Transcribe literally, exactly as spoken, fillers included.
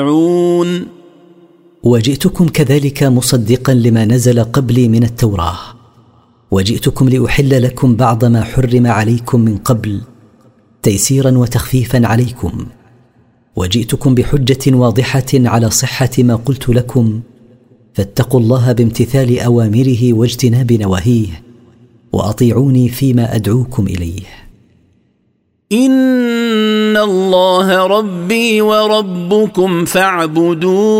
وجئتكم كذلك مصدقا لما نزل قبلي من التوراة، وجئتكم لأحل لكم بعض ما حرم عليكم من قبل تيسيرا وتخفيفا عليكم، وجئتكم بحجة واضحة على صحة ما قلت لكم، فاتقوا الله بامتثال أوامره واجتناب نواهيه، وأطيعوني فيما أدعوكم إليه. إن الله ربي وربكم فاعبدوه